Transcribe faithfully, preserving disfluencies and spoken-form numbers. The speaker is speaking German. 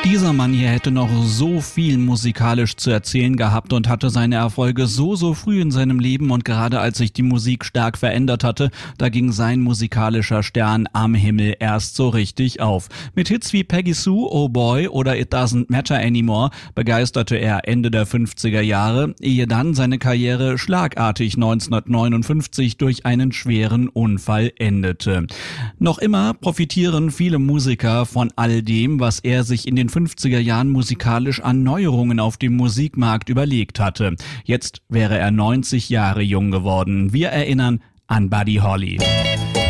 Dieser Mann hier hätte noch so viel musikalisch zu erzählen gehabt und hatte seine Erfolge so, so früh in seinem Leben, und gerade als sich die Musik stark verändert hatte, da ging sein musikalischer Stern am Himmel erst so richtig auf. Mit Hits wie Peggy Sue, Oh Boy oder It Doesn't Matter Anymore begeisterte er Ende der fünfziger Jahre, ehe dann seine Karriere schlagartig neunzehnhundertneunundfünfzig durch einen schweren Unfall endete. Noch immer profitieren viele Musiker von all dem, was er sich in den fünfziger Jahren musikalisch an Neuerungen auf dem Musikmarkt überlegt hatte. Jetzt wäre er neunzig Jahre jung geworden. Wir erinnern an Buddy Holly.